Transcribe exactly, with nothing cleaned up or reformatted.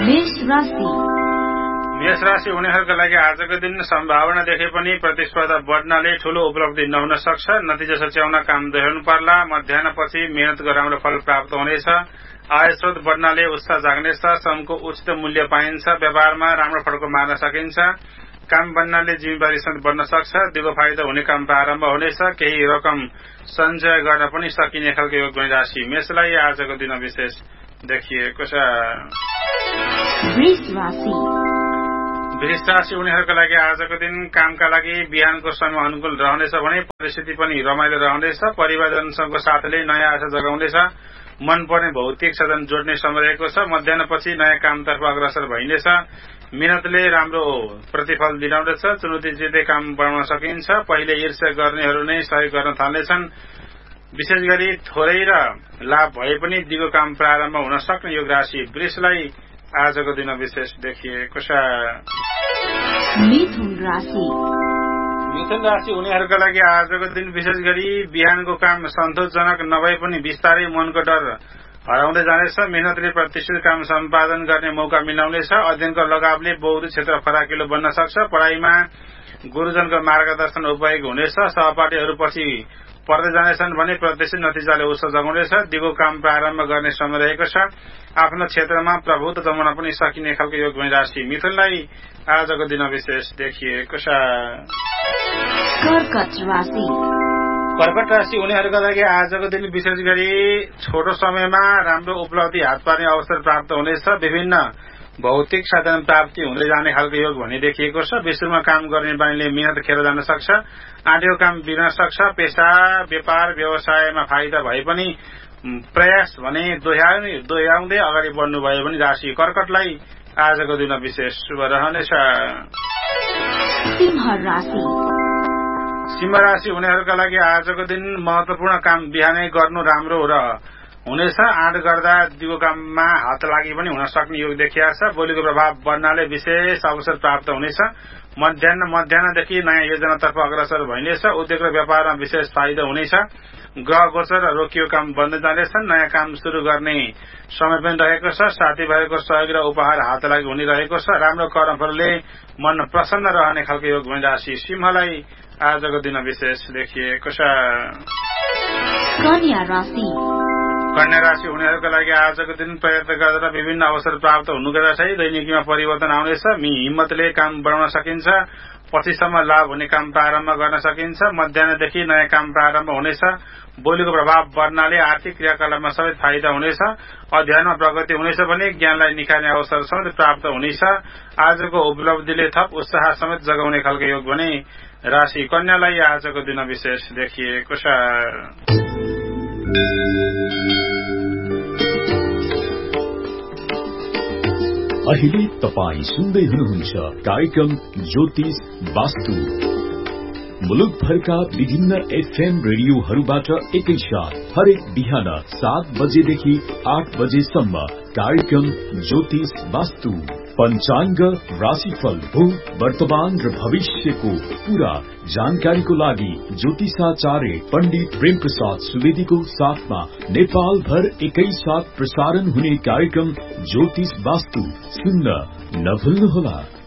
मेष राशि मेष राशि उनीहरूका लागि आजको दिन सम्भावना देखे पनि प्रतिस्पर्धा बढ्नाले ठूलो उपलब्धि नहुन सक्छ। नतिजा सच्याउन काम दोहोर्याउनु पर्ला। मध्याहपछि मेहनतको राम्रो फल प्राप्त हुनेछ। आय स्रोत बढ्नाले उत्साह जाग्नेछ। श्रमको उचित मूल्य पाइन्छ। व्यापारमा राम्रो फड्को मार्न सकिन्छ। काम बन्नाले जिम्मेवारी समेत बढ्न सक्छ। दिगो फाइदा हुने काम प्रारम्भ हुनेछ। केही रकम सञ्चय गर्न पनि सकिने खालको योग बनी राशि मेषलाई आजको दिन विशेष देखिएको छ। वृष राशि उनीहरूका लागि आजको दिन कामका लागि बिहानको समय अनुकूल रहनेछ भने परिस्थिति पनि रमाइलो रहनेछ। परिवारजनसँगको साथले नयाँ आशा जगाउनेछ। मनपर्ने भौतिक साधन जोड्ने समय रहेको छ। मध्याहपछि नयाँ कामतर्फ अग्रसर भइनेछ। मेहनतले राम्रो प्रतिफल दिलाउँदछ। चुनौती जित्दै काम बनाउन सकिन्छ। पहिले ईर्ष्या गर्नेहरू नै सहयोग गर्न थाल्नेछन्। विशेष गरी थोरै र लाभ भए पनि दिगो काम प्रारम्भ हुन सक्ने योग राशि वृषलाई आजको दिन विशेष देखिएको छ। मिथुन राशि मिथुन राशि उनीहरूका लागि आजको दिन विशेष गरी बिहानको काम सन्तोषजनक नभए पनि बिस्तारै मनको डर हराउँदै जानेछ। मेहनतले प्रतिष्ठित काम सम्पादन गर्ने मौका मिलाउनेछ। अध्ययनको लगावले बौद्धिक क्षेत्र फराकिलो बन्न सक्छ। पढ़ाइमा गुरुजनको मार्गदर्शन उपयोगी हुनेछ। सहपाठीहरूपछि पर्दै जानेछन् भने प्रतिष्ठित नतिजाले उत्साह जगाउनेछ। दिगो काम प्रारम्भ गर्ने समय रहेको छ। आफ्नो क्षेत्रमा प्रभुत्व जमाउन पनि सकिने खालको योग बनी राशि मिथुनलाई आजको दिन विशेष देखिएको छ। कर्कट राशि कर्कट राशि उनीहरूका लागि आजको दिन विशेष गरी छोटो समयमा राम्रो उपलब्धि हात पार्ने अवसर प्राप्त हुनेछ। विभिन्न भौतिक साधन प्राप्ति हुँदै जाने खालको योग भनी देखिएको छ। विश्वमा काम गर्ने बानीले मेहनत खेर जान सक्छ। आँटेको काम बिग्न सक्छ। पेशा व्यापार व्यवसायमा फाइदा भए पनि प्रयास भने दोहोर्याउँदै अगाडि बढ्नुभयो भने राशि कर्कटलाई आजको दिन विशेष शुभ रहनेछ। सिंह राशि सिंह राशि उनीहरूका लागि आजको दिन महत्वपूर्ण काम बिहानै गर्नु राम्रो र हुनेछ। आँट गर्दा दिगो काममा हात लागि पनि हुन सक्ने योग देखिएको छ। बोलीको प्रभाव बढ्नाले विशेष अवसर प्राप्त हुनेछ। मध्याह मध्याहदेखि नयाँ योजनातर्फ अग्रसर भइनेछ। उद्योग र व्यापारमा विशेष फाइदा हुनेछ। ग्रह गोचर र रोकियो काम बन्दै जानेछन्। नयाँ काम शुरू गर्ने समय पनि रहेको छ। साथीभाइको सहयोग र उपहार हात लागि हुने रहेको छ। राम्रो कर्मफलले मन प्रसन्न रहने खालको योग बनी राशि सिंहलाई आजको दिन विशेष देखिएको छ। कन्या राशि कन्या राशि उनीहरूका लागि आजको दिन प्रयत्न गरेर विभिन्न अवसर प्राप्त हुनुका साथै दैनिकीमा परिवर्तन आउनेछ। हिम्मतले काम बढाउन सकिन्छ। पछिसम्म लाभ हुने काम प्रारम्भ गर्न सकिन्छ। मध्याहदेखि नयाँ काम प्रारम्भ हुनेछ। बोलीको प्रभाव बढ्नाले आर्थिक क्रियाकलापमा समेत फाइदा हुनेछ। अध्ययनमा प्रगति हुनेछ भने ज्ञानलाई निखार्ने अवसर समेत प्राप्त हुनेछ। आजको उपलब्धिले थप उत्साह समेत जगाउने खालको योग भने राशि कन्यालाई आजको दिन विशेष देखिएको छ। अहिले तपाई सुन्दै हुनुहुन्छ कार्यक्रम ज्योतिष वास्तु। मुलुकभरका विभिन्न एफएम रेडियोहरूबाट एकैसाथ हरेक बिहान सात बजेदेखि आठ बजेसम्म कार्यक्रम ज्योतिष वास्तु। पंचांग, राशिफल, भूत, वर्तमान र भविष्यको पूरा जानकारीको लागि ज्योतिषाचार्य पण्डित प्रेम प्रसाद सुवेदीको साथमा नेपाल भर एकै साथ प्रसारण हुने कार्यक्रम ज्योतिष वास्तु सुन्न नभुल्नुहोला।